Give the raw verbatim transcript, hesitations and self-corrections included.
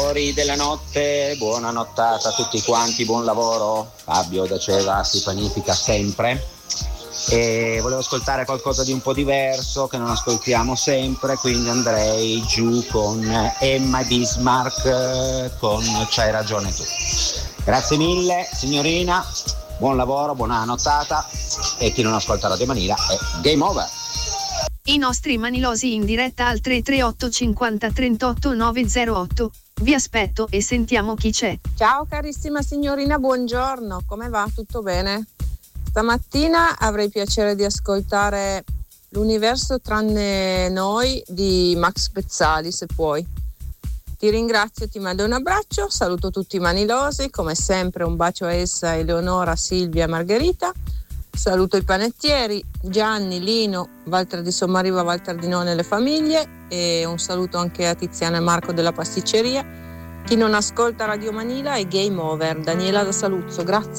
signori della notte, buona nottata a tutti quanti, buon lavoro. Fabio da Ceva si panifica sempre e volevo ascoltare qualcosa di un po' diverso che non ascoltiamo sempre, quindi andrei giù con Emma Bismarck con C'hai ragione tu. Grazie mille signorina, buon lavoro, buona nottata, e chi non ascolta Radio Manila è game over. I nostri manilosi in diretta al tre tre otto cinquanta trentotto novecentotto. Vi aspetto e sentiamo chi c'è. Ciao carissima signorina, buongiorno, come va? Tutto bene? Stamattina avrei piacere di ascoltare L'universo tranne noi di Max Pezzali, se puoi. Ti ringrazio, ti mando un abbraccio, saluto tutti i manilosi, come sempre un bacio a essa, Eleonora, Silvia e Margherita. Saluto i panettieri, Gianni, Lino, Walter di Sommariva, Walter di None e le famiglie, e un saluto anche a Tiziana e Marco della pasticceria. Chi non ascolta Radio Manila è game over. Daniela da Saluzzo, grazie.